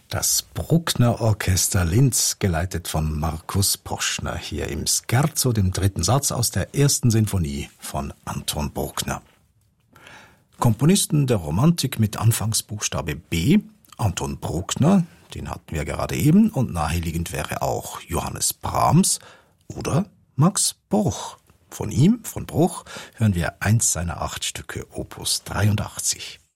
Das Bruckner Orchester Linz, geleitet von Markus Poschner, hier im Scherzo, dem dritten Satz aus der ersten Sinfonie von Anton Bruckner. Komponisten der Romantik mit Anfangsbuchstabe B, Anton Bruckner, den hatten wir gerade eben, und naheliegend wäre auch Johannes Brahms oder Max Bruch. Von ihm, von Bruch, hören wir eins seiner 8 Stücke, Opus 83.